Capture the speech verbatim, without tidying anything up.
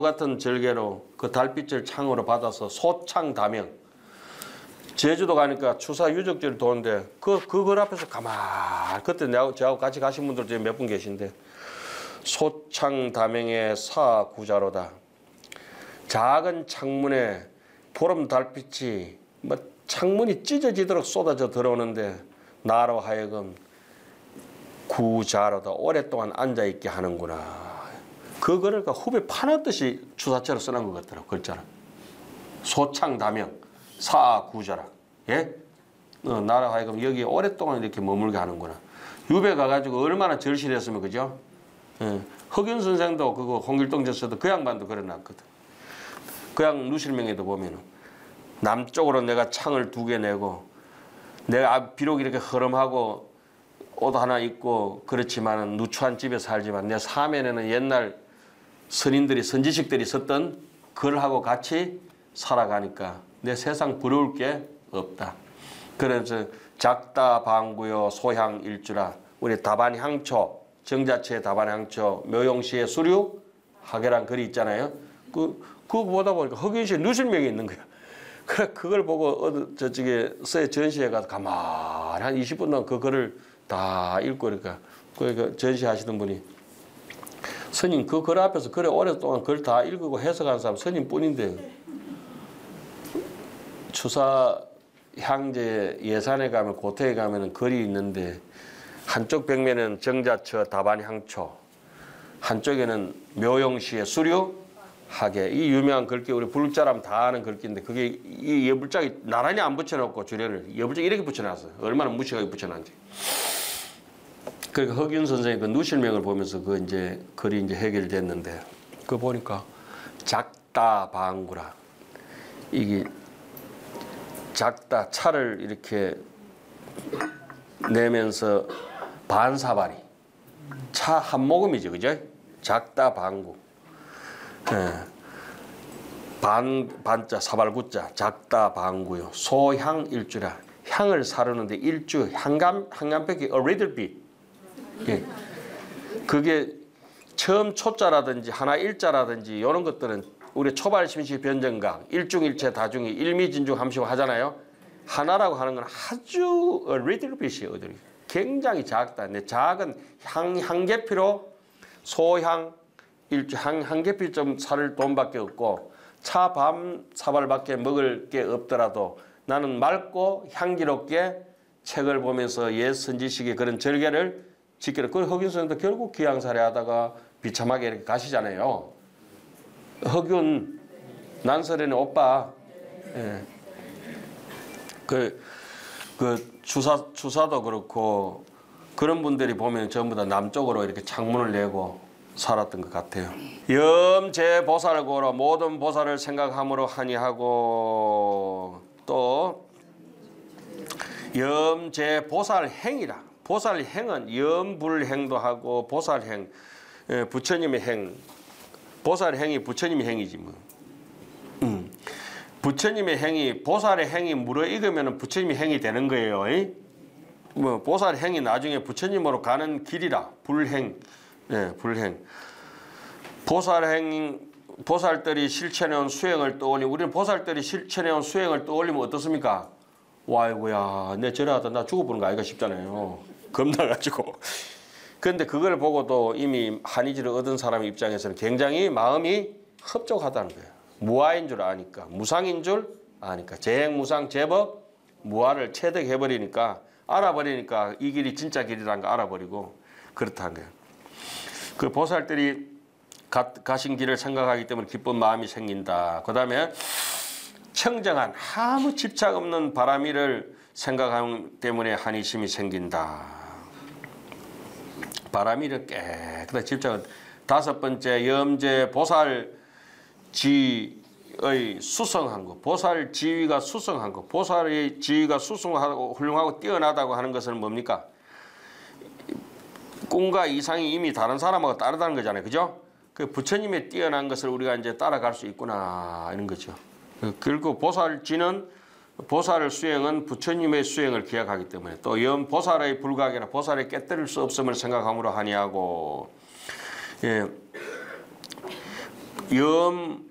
같은 절개로 그 달빛을 창으로 받아서 소창다명. 제주도 가니까 추사 유적지를 도는데 그 그걸 앞에서 가만 그때 내가 저하고 같이 가신 분들 몇 분 계신데 소창다명의 사구자로다. 작은 창문에 보름 달빛이 뭐 창문이 찢어지도록 쏟아져 들어오는데 나로 하여금 구자로다. 오랫동안 앉아있게 하는구나. 그거를 후배 파놨듯이 추사체로 써놓은 것 같더라고. 글자를. 소창다명 사구자라. 예? 어, 나로 하여금 여기 오랫동안 이렇게 머물게 하는구나. 유배 가가지고 얼마나 절실했으면 그죠? 예. 흑윤 선생도 그거 홍길동 저서도 그 양반도 그래놨거든. 그 양 누실명에도 보면은 남쪽으로 내가 창을 두 개 내고 내가 비록 이렇게 허름하고 옷 하나 입고 그렇지만은 누추한 집에 살지만 내 사면에는 옛날 선인들이 선지식들이 썼던 글하고 같이 살아가니까 내 세상 부러울 게 없다. 그래서 작다 방구요 소향 일주라. 우리 다반향초 정자체의 다반향초 묘용시의 수류 하계란 글이 있잖아요. 그 그거 보다 보니까 흑윤시에 누실명이 있는 거야. 그래 그걸 보고 어디 저쪽에 서해 전시회 가서 가만히 한 이십 분 동안 그 글을 다 읽고 그러니까 그 전시하시던 분이 스님 그 글 앞에서 그래 오랫동안 글 다 읽고 해석한 사람 스님뿐인데 추사 향제 예산에 가면 고태에 가면은 글이 있는데 한쪽 벽면에는 정자처 다반향초 한쪽에는 묘용시의 수류 하계 이 유명한 글귀 우리 불자라면 다 아는 글귀인데 그게 이 여불짝이 나란히 안 붙여놓고 주례를 여불짝 이렇게 붙여놨어요. 얼마나 무식하게 붙여놨는지. 그러니까 흑윤 선생님 그 누실명을 보면서 그 이제 글이 이제 해결됐는데 그거 보니까 작다 방구라 이게 작다 차를 이렇게 내면서 반사발이 차 한 모금이죠, 그죠? 작다 방구. 예. 반 반자 사발구자 작다 방구요 소향 일주라 향을 사르는데 일주 향감 향감백이 a little bit. 예. 그게 처음 초자라든지 하나 일자라든지 이런 것들은 우리 초발심시 변정각 일중일체 다중이 일미진중 함시고 하잖아요. 하나라고 하는 건 아주 a little bit이에요. 굉장히 작다. 근데 작은 향 향계피로 소향 일주 한, 한 개필 좀 살 돈밖에 없고 차 밤 사발밖에 먹을 게 없더라도 나는 맑고 향기롭게 책을 보면서 옛 선지식의 그런 절개를 지키는 그 흑윤 선생도 결국 귀양살이 하다가 비참하게 이렇게 가시잖아요. 흑윤 난설에는 오빠 예. 그, 그 주사, 주사도 그렇고 그런 분들이 보면 전부 다 남쪽으로 이렇게 창문을 내고 살았던 것 같아요. 염제보살고로 모든 보살을 생각함으로 하니하고 또 염제보살행이라. 보살행은 염불행도 하고 보살행, 부처님의 행. 보살행이 부처님의 행이지 뭐. 음. 부처님의 행이 보살의 행이 무르익으면 부처님의 행이 되는 거예요. 이? 뭐 보살행이 나중에 부처님으로 가는 길이라 불행. 네, 불행. 보살행, 보살들이 실천해온 수행을 떠올리면, 우리는 보살들이 실천해온 수행을 떠올리면 어떻습니까? 와, 아이고야, 내 저러다 나 죽어보는 거 아이가 싶잖아요. 겁나가지고. 그런데 그걸 보고도 이미 한의지를 얻은 사람 입장에서는 굉장히 마음이 흡족하다는 거예요. 무아인 줄 아니까, 무상인 줄 아니까, 재행무상, 제법, 무아를 체득해버리니까, 알아버리니까 이 길이 진짜 길이라는 거 알아버리고 그렇다는 거예요. 그 보살들이 가, 가신 길을 생각하기 때문에 기쁜 마음이 생긴다. 그 다음에 청정한 아무 집착 없는 바람이를 생각하기 때문에 한의심이 생긴다. 바람이를 깨끗하게 집착은 다섯 번째 염제 보살 지의 수성한 것. 보살 지위가 수성한 것. 보살의 지위가 수성하고 훌륭하고 뛰어나다고 하는 것은 뭡니까? 꿈과 이상이 이미 다른 사람하고 다르다는 거잖아요. 그죠? 그 부처님의 뛰어난 것을 우리가 이제 따라갈 수 있구나. 이런 거죠. 결국 보살지는, 보살 수행은 부처님의 수행을 기약하기 때문에 또 연 보살의 불각이라 보살의 깨뜨릴 수 없음을 생각함으로 하니하고 예. 염